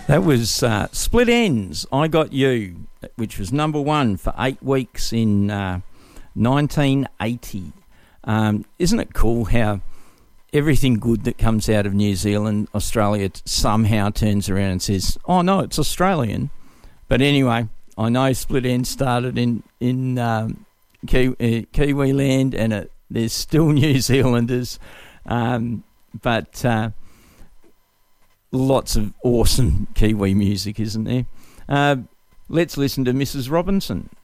That was Split Enz, I Got You, which was number one for 8 weeks in 1980. Isn't it cool how everything good that comes out of New Zealand, Australia somehow turns around and says, oh no, it's Australian. But anyway, I know Split Enz started in Kiwi land, and there's still New Zealanders, but lots of awesome Kiwi music, isn't there? Let's listen to Mrs. Robinson.